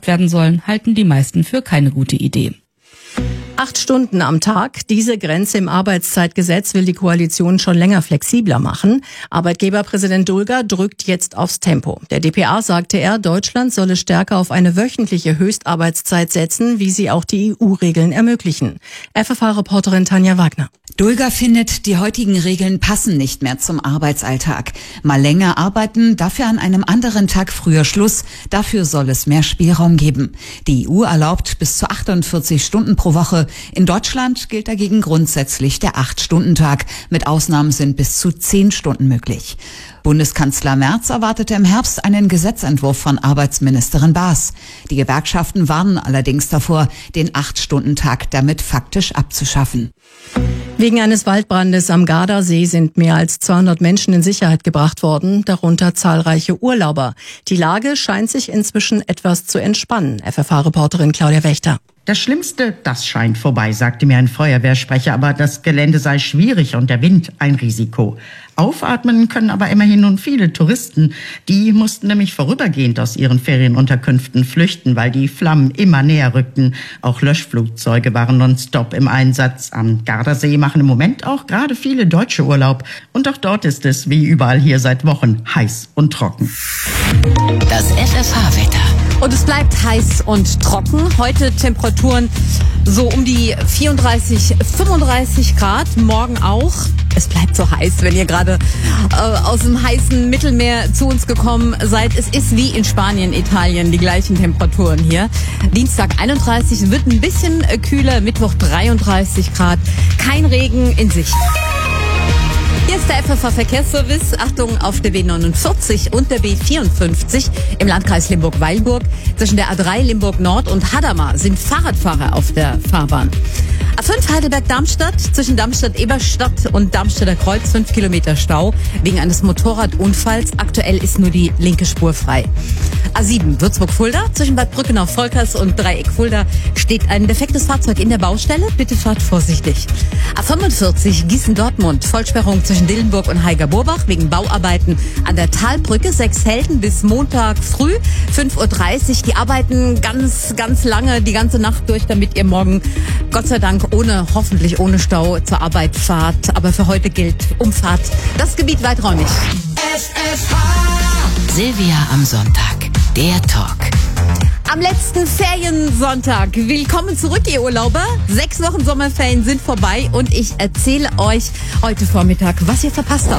abgeschafft werden sollen, halten die meisten für keine gute Idee. 8 Stunden am Tag. Diese Grenze im Arbeitszeitgesetz will die Koalition schon länger flexibler machen. Arbeitgeberpräsident Dulger drückt jetzt aufs Tempo. Der dpa sagte Deutschland solle stärker auf eine wöchentliche Höchstarbeitszeit setzen, wie sie auch die EU-Regeln ermöglichen. FFH-Reporterin Tanja Wagner. Dulger findet, die heutigen Regeln passen nicht mehr zum Arbeitsalltag. Mal länger arbeiten, dafür an einem anderen Tag früher Schluss. Dafür soll es mehr Spielraum geben. Die EU erlaubt bis zu 48 Stunden pro Woche. In Deutschland gilt dagegen grundsätzlich der 8-Stunden-Tag. Mit Ausnahmen sind bis zu 10 Stunden möglich. Bundeskanzler Merz erwartete im Herbst einen Gesetzentwurf von Arbeitsministerin Baas. Die Gewerkschaften warnen allerdings davor, den 8-Stunden-Tag damit faktisch abzuschaffen. Wegen eines Waldbrandes am Gardasee sind mehr als 200 Menschen in Sicherheit gebracht worden, darunter zahlreiche Urlauber. Die Lage scheint sich inzwischen etwas zu entspannen. FFH-Reporterin Claudia Wächter. Das Schlimmste, das scheint vorbei, sagte mir ein Feuerwehrsprecher, aber das Gelände sei schwierig und der Wind ein Risiko. Aufatmen können aber immerhin nun viele Touristen. Die mussten nämlich vorübergehend aus ihren Ferienunterkünften flüchten, weil die Flammen immer näher rückten. Auch Löschflugzeuge waren nonstop im Einsatz. Am Gardasee machen im Moment auch gerade viele Deutsche Urlaub. Und auch dort ist es, wie überall hier seit Wochen, heiß und trocken. Das FFH-Wetter. Und es bleibt heiß und trocken. Heute Temperaturen so um die 34, 35 Grad. Morgen auch. Es bleibt so heiß, wenn ihr gerade aus dem heißen Mittelmeer zu uns gekommen seid. Es ist wie in Spanien, Italien, die gleichen Temperaturen hier. Dienstag 31, wird ein bisschen kühler. Mittwoch 33 Grad. Kein Regen in Sicht. Hier ist der FFH-Verkehrsservice. Achtung auf der B49 und der B54 im Landkreis Limburg-Weilburg. Zwischen der A3 Limburg-Nord und Hadamar sind Fahrradfahrer auf der Fahrbahn. A5 Heidelberg-Darmstadt, zwischen Darmstadt-Eberstadt und Darmstädter Kreuz 5 Kilometer Stau wegen eines Motorradunfalls. Aktuell ist nur die linke Spur frei. A7 Würzburg-Fulda, zwischen Bad Brückenau-Volkers und Dreieck Fulda steht ein defektes Fahrzeug in der Baustelle. Bitte fahrt vorsichtig. A45 Gießen-Dortmund, Vollsperrung zwischen Dillenburg und Heiger-Burbach wegen Bauarbeiten an der Talbrücke. 6 Helden bis Montag früh 5:30 Uhr. Die arbeiten ganz, ganz lange, die ganze Nacht durch, damit ihr morgen Gott sei Dank hoffentlich ohne Stau zur Arbeit fahrt. Aber für heute gilt Umfahrt das Gebiet weiträumig. Silvia am Sonntag. Der Talk. Am letzten Feriensonntag. Willkommen zurück, ihr Urlauber. 6 Wochen Sommerferien sind vorbei und ich erzähle euch heute Vormittag, was ihr verpasst habt.